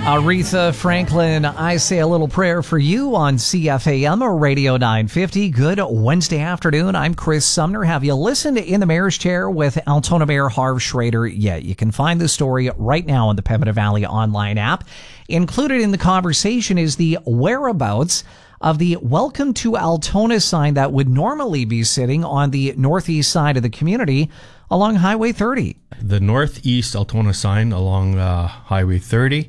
Aretha Franklin, I Say a Little Prayer for You on CFAM or Radio 950. Good Wednesday afternoon. I'm Chris Sumner. Have you listened to In the Mayor's Chair with Altona Mayor Harv Schrader yet? You can find the story right now on the Pembina Valley online app. Included in the conversation is the whereabouts of the Welcome to Altona sign that would normally be sitting on the northeast side of the community along Highway 30. The northeast Altona sign along Highway 30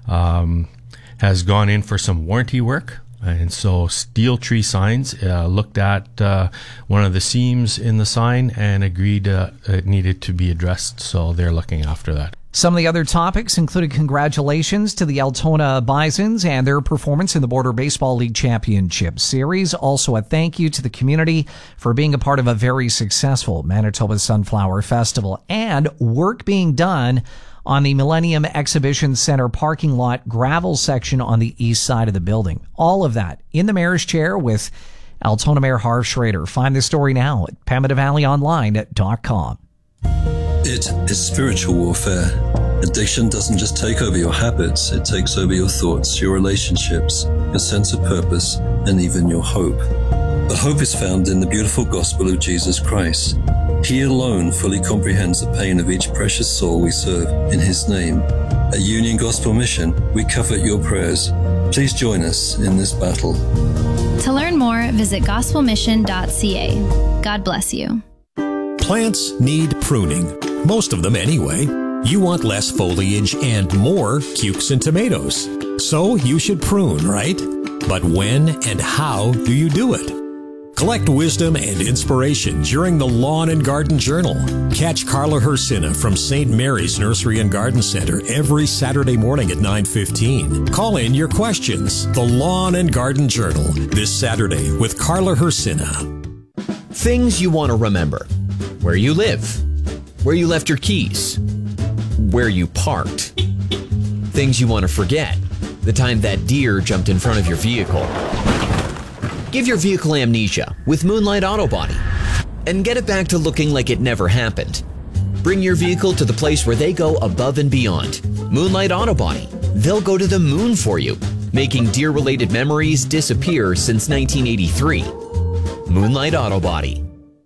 has gone in for some warranty work. And so Steel Tree Signs looked at one of the seams in the sign and agreed it needed to be addressed. So they're looking after that. Some of the other topics included congratulations to the Altona Bisons and their performance in the Border Baseball League Championship Series. Also a thank you to the community for being a part of a very successful Manitoba Sunflower Festival, and work being done on the Millennium Exhibition Center parking lot gravel section on the east side of the building. All of that in the Mayor's Chair with Altona Mayor Harv Schrader. Find this story now at PembinaValleyOnline.com. It is spiritual warfare. Addiction doesn't just take over your habits, it takes over your thoughts, your relationships, your sense of purpose, and even your hope. But hope is found in the beautiful gospel of Jesus Christ. He alone fully comprehends the pain of each precious soul we serve in His name. At Union Gospel Mission, we covet your prayers. Please join us in this battle. To learn more, visit gospelmission.ca. God bless you. Plants need pruning. Most of them anyway. You want less foliage and more cukes and tomatoes. So you should prune, right? But when and how do you do it? Collect wisdom and inspiration during the Lawn and Garden Journal. Catch Carla Hersina from St. Mary's Nursery and Garden Center every Saturday morning at 9:15. Call in your questions. The Lawn and Garden Journal this Saturday with Carla Hersina. Things you want to remember. Where you live. Where you left your keys. Where you parked. Things you want to forget. The time that deer jumped in front of your vehicle. Give your vehicle amnesia with Moonlight Auto Body and get it back to looking like it never happened. Bring your vehicle to the place where they go above and beyond. Moonlight Auto Body. They'll go to the moon for you, making deer-related memories disappear since 1983. Moonlight Auto Body.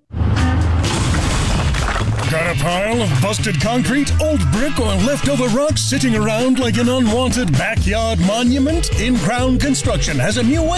Got a pile of busted concrete, old brick, or leftover rocks sitting around like an unwanted backyard monument? In-Crown Construction has a new way